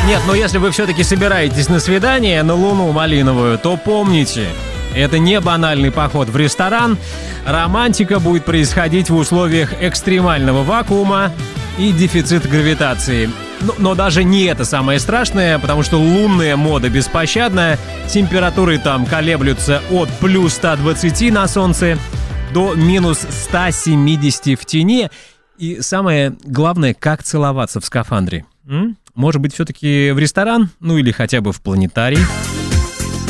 Нет, но если вы все-таки собираетесь на свидание на Луну малиновую, то помните, это не банальный поход в ресторан. Романтика будет происходить в условиях экстремального вакуума и дефицита гравитации. Но даже не это самое страшное, потому что лунная мода беспощадная. Температуры там колеблются от плюс 120 на солнце до минус 170 в тени. И самое главное, как целоваться в скафандре. Может быть, все-таки в ресторан? Ну или хотя бы в планетарий?